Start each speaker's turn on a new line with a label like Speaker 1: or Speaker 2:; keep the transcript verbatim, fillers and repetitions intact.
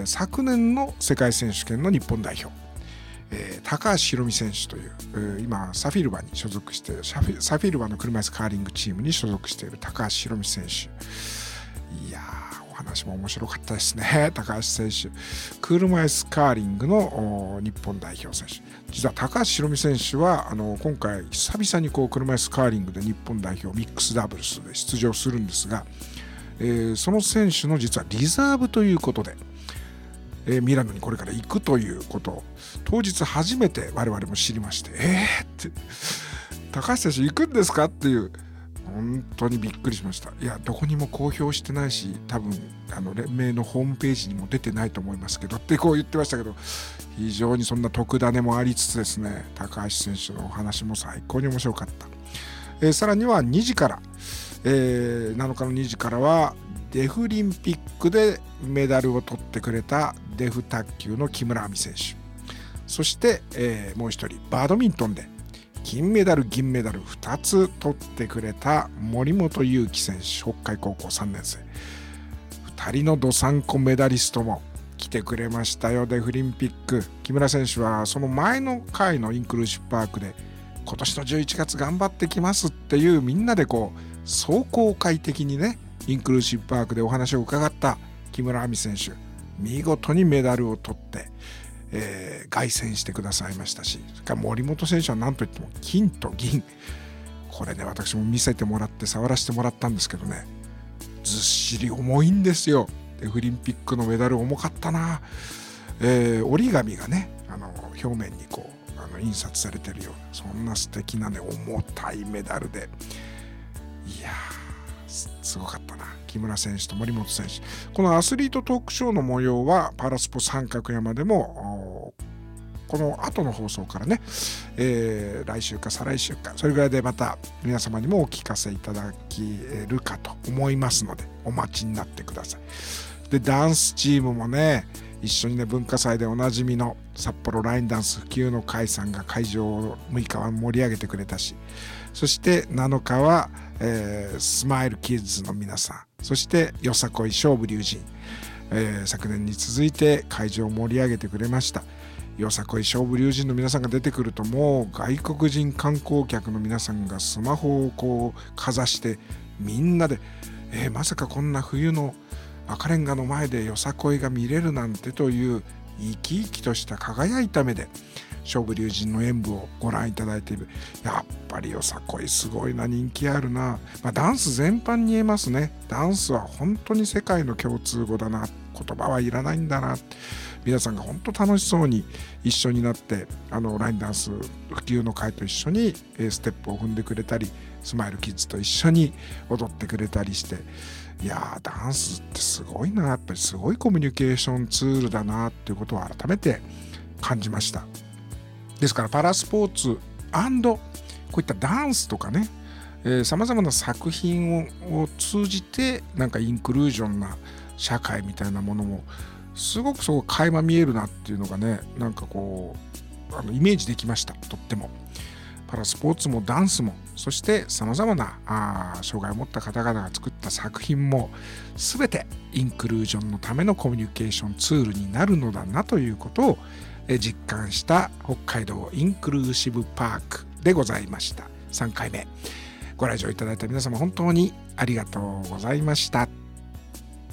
Speaker 1: ー、昨年の世界選手権の日本代表、えー、高橋宏美選手という、えー、今サフィルバに所属しているサフィルバの車椅子カーリングチームに所属している高橋宏美選手、いやーお話も面白かったですね。高橋選手、車椅子カーリングの日本代表選手、実は高橋宏美選手はあの今回久々にこう車椅子カーリングで日本代表ミックスダブルスで出場するんですが、えー、その選手の実はリザーブということで、えー、ミラノにこれから行くということを当日初めて我々も知りまして、えーって高橋選手行くんですかっていう、本当にびっくりしました。いや、どこにも公表してないし、多分あの連盟のホームページにも出てないと思いますけどってこう言ってましたけど、非常にそんな特ダネもありつつですね、高橋選手のお話も最高に面白かった。えー、さらにはにじから、えー、なのかのにじからはデフリンピックでメダルを取ってくれたデフ卓球の木村亜美選手、そして、えー、もう一人バドミントンで金メダル銀メダルふたつ取ってくれた森本裕樹選手、北海高校さんねん生、ふたりのどさんこメダリストも来てくれましたよ。デフリンピック、木村選手はその前の回のインクルーシブパークで今年のじゅういちがつ頑張ってきますっていう、みんなでこう壮行会的にねインクルーシブパークでお話を伺った木村亜美選手、見事にメダルを取って、えー、凱旋してくださいましたし、それから森本選手は何といっても金と銀、これね私も見せてもらって触らせてもらったんですけどね、ずっしり重いんですよ。デフリンピックのメダル重かったな、えー、折り紙がねあの表面にこうあの印刷されてるような、そんな素敵なね重たいメダルで、いやー す, すごかったな。木村選手と森本選手、このアスリートトークショーの模様はパラスポ三角山でもこの後の放送からね、えー、来週か再来週かそれぐらいでまた皆様にもお聞かせいただけるかと思いますので、お待ちになってください。でダンスチームもね一緒にね、文化祭でおなじみの札幌ラインダンス普及の会さんが会場をむいかは盛り上げてくれたし、そしてなのかは、えー、スマイルキッズの皆さん、そしてよさこい勝負龍神、えー、昨年に続いて会場を盛り上げてくれました。よさこい勝負龍神の皆さんが出てくると、もう外国人観光客の皆さんがスマホをこうかざしてみんなで、えー、まさかこんな冬の赤レンガの前でよさこいが見れるなんてという生き生きとした輝いた目で勝負龍神の演舞をご覧いただいている。やっぱりよさこいすごいな、人気あるな、まあ、ダンス全般に言えますね。ダンスは本当に世界の共通語だな、言葉はいらないんだな、皆さんが本当楽しそうに一緒になってあのラインダンス普及の会と一緒にステップを踏んでくれたり、スマイルキッズと一緒に踊ってくれたりして、いやーダンスってすごいな、やっぱりすごいコミュニケーションツールだなっていうことを改めて感じました。ですからパラスポーツ&こういったダンスとかね、さまざまな作品 を, を通じてなんかインクルージョンな社会みたいなものもすごくそう垣間見えるなっていうのがね、なんかこうあのイメージできました。とってもパラスポーツもダンスも、そしてさまざまなあ障害を持った方々が作った作品も全てインクルージョンのためのコミュニケーションツールになるのだなということを実感した北海道インクルーシブパークでございました。さんかいめご来場いただいた皆様本当にありがとうございました。